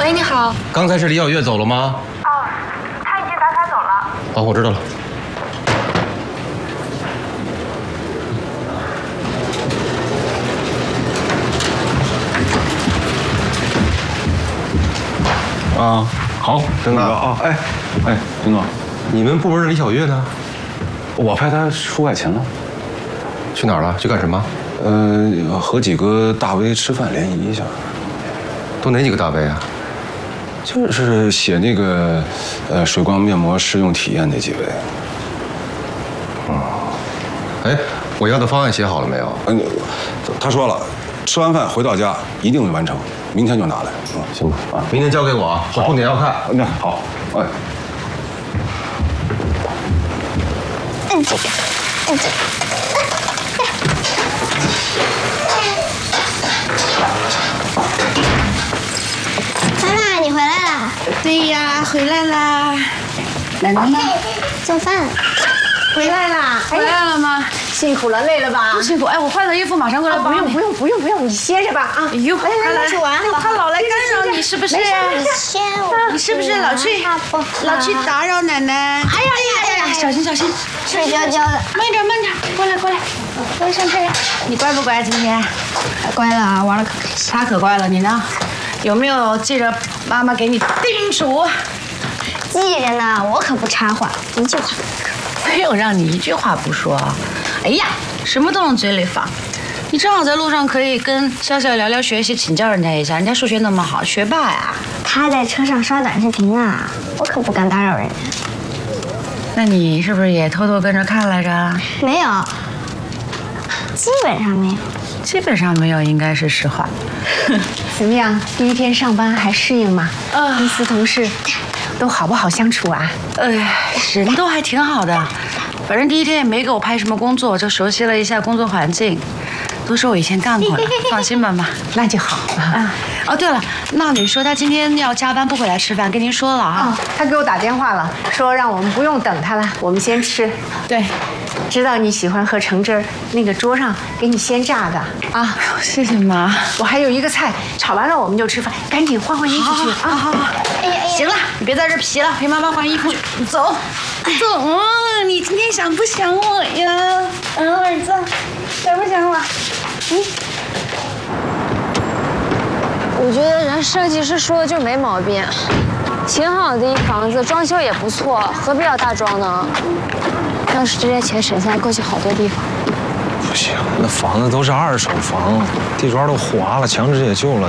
喂，你好。 刚才是李小月走了吗？ 哦，他已经打卡走了。 哦，我知道了。 啊，好， 郑哥啊，哎，丁总， 你们部门的李小月呢？ 我派他出外勤了。 去哪儿了？去干什么？ 和几个大 V 吃饭联谊一下。 都哪几个大 V 啊？ 就是写那个水光面膜试用体验那几位。 哎，我要的方案写好了没有？ 他说了，吃完饭回到家一定会完成，明天就拿来。 行吧，明天交给我，我重点要看。 那好，哎。 妈妈，你回来啦？ 对呀，回来啦。奶奶呢？ 做饭。 回来啦？回来了吗？ 辛苦了，累了吧？ 不辛苦。哎，我换了衣服，马上过来帮你。 不用，你歇着吧啊！ 哎呦， 来去玩。 他老来干扰你，是不是？你是不是老去打扰奶奶？哎呀，小心！ 睡觉觉的。 慢点，过来。我上车。你乖不乖今天？ 乖了，玩的可开心。 他可乖了，你呢？有没有记着妈妈给你叮嘱？ 记着呢，我可不插话，一句话不可。 没有让你一句话不说。哎呀，什么都往嘴里放。你正好在路上可以跟笑笑聊聊学习，请教人家一下，人家数学那么好，学霸呀。 他在车上刷短视频啊，我可不敢打扰人家。 那你是不是也偷偷跟着看来着？ 没有，基本上没有。 基本上没有，应该是实话。 怎么样？第一天上班还适应吗？公司同事都好不好相处啊？ 人都还挺好的，反正第一天也没给我派什么工作，就熟悉了一下工作环境，都是我以前干过的，放心吧，妈。 那就好啊。 哦，对了，闹女说她今天要加班不回来吃饭，跟您说了啊。 他给我打电话了，说让我们不用等他了，我们先吃。 对， 知道你喜欢喝橙汁儿，那个桌上给你先榨的啊。 谢谢妈。 我还有一个菜，炒完了我们就吃饭，赶紧换衣服去啊。 好。 哎呀， 行了，你别在这皮了，陪妈妈换衣服去。走，你今天想不想我呀？儿子，想不想我？ 我觉得人设计师说的就没毛病，挺好的一房子，装修也不错，何必要大装呢？要是这些钱省下来，够去好多地方。 不行，那房子都是二手房，地砖都滑了，墙纸也旧了。